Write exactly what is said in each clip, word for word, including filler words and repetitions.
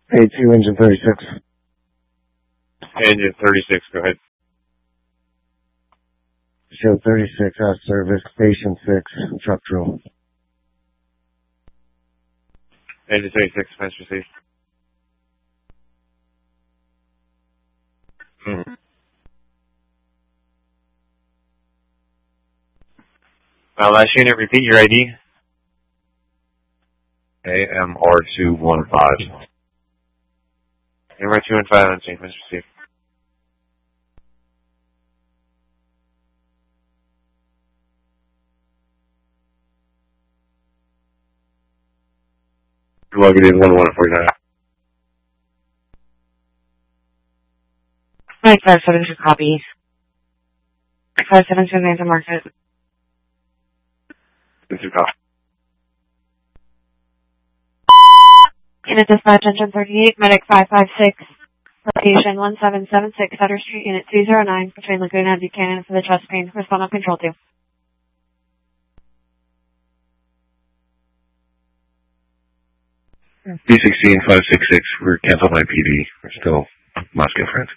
A two, engine thirty-six. Engine thirty-six, go ahead. Show thirty-six out of service, station six, truck drill. Engine thirty-six, fence received. Mm-hmm. Uh, last unit, repeat your I D. A M R two one five. A M R two one five, unseen, fence received. Logging in one one forty-nine. Mike five seven two copy. five seven two Nathan Market. Two copy. Unit dispatch engine thirty-eight, medic five five six, location one seven seven six, Sutter Street, unit two zero nine, between Laguna and Buchanan for the chest pain. Respond on control two. B sixteen five six six, we're canceled my P D. We're still Moscow friends.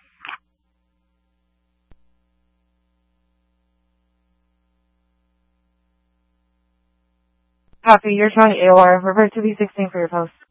Copy, you're trying A O R. Revert to B sixteen for your post.